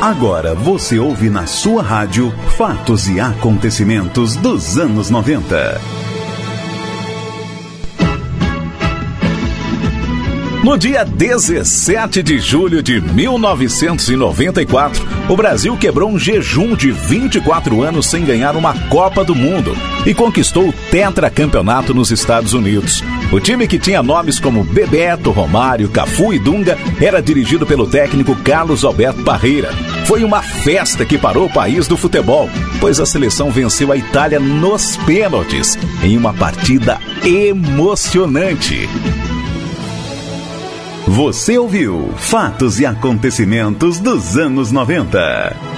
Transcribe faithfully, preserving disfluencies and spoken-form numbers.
Agora você ouve na sua rádio fatos e acontecimentos dos anos noventa. No dia dezessete de julho de mil novecentos e noventa e quatro, o Brasil quebrou um jejum de vinte e quatro anos sem ganhar uma Copa do Mundo e conquistou o tetracampeonato nos Estados Unidos. O time, que tinha nomes como Bebeto, Romário, Cafu e Dunga, era dirigido pelo técnico Carlos Alberto Parreira. Foi uma festa que parou o país do futebol, pois a seleção venceu a Itália nos pênaltis, em uma partida emocionante. Você ouviu Fatos e Acontecimentos dos anos noventa.